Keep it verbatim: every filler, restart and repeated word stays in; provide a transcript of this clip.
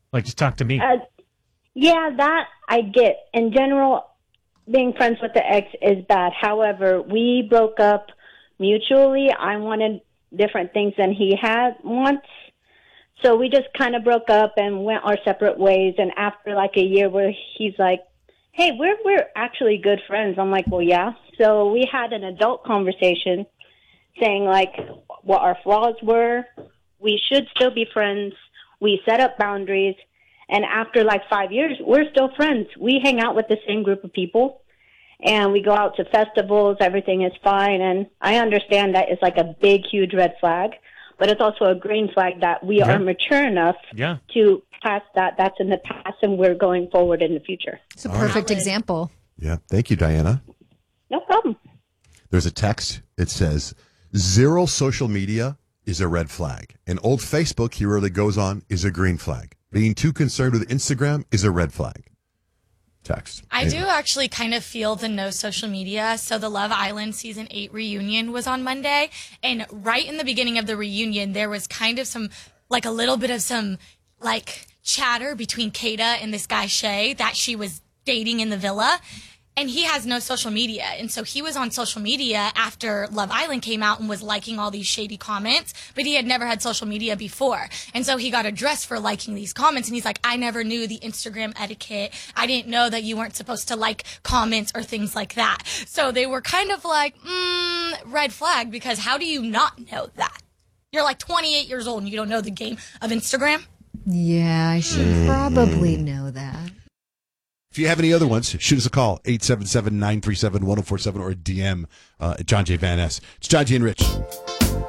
Like, just talk to me. Uh, yeah, that I get. In general, being friends with the ex is bad. However, we broke up mutually. I wanted different things than he had wants. So we just kind of broke up and went our separate ways. And after like a year where he's like, hey, we're we're actually good friends. I'm like, well, yeah. So we had an adult conversation saying like what our flaws were. We should still be friends. We set up boundaries. And after like five years, we're still friends. We hang out with the same group of people. And we go out to festivals. Everything is fine. And I understand that it's like a big, huge red flag. But it's also a green flag that we yeah. are mature enough yeah. to pass that. That's in the past, and we're going forward in the future. It's a perfect right. example. Yeah. Thank you, Diana. No problem. There's a text. It says, zero social media is a red flag. And old Facebook, he really goes on, is a green flag. Being too concerned with Instagram is a red flag. Text. I anyway. do actually kind of feel the no social media. So the Love Island season eight reunion was on Monday. And right in the beginning of the reunion, there was kind of some, like a little bit of some, like, chatter between Kata and this guy Shay that she was dating in the villa. And he has no social media. And so he was on social media after Love Island came out and was liking all these shady comments, but he had never had social media before. And so he got addressed for liking these comments. And he's like, I never knew the Instagram etiquette. I didn't know that you weren't supposed to like comments or things like that. So they were kind of like, mm, red flag, because how do you not know that? You're like twenty-eight years old and you don't know the game of Instagram? Yeah, I should mm. probably know that. If you have any other ones, shoot us a call, eight seven seven, nine three seven, one oh four seven, or a D M uh, at John J. Van Ness. It's John J. and Rich.